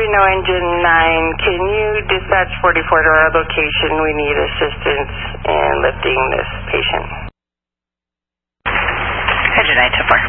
Reno Engine 9, can you dispatch 44 to our location? We need assistance in lifting this patient. Engine 9 to 4.